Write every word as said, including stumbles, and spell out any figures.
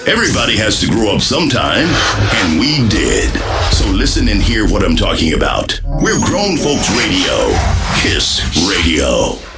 Everybody has to grow up sometime, and we did. So listen and hear what I'm talking about. We're Grown Folks Radio. KISS Radio.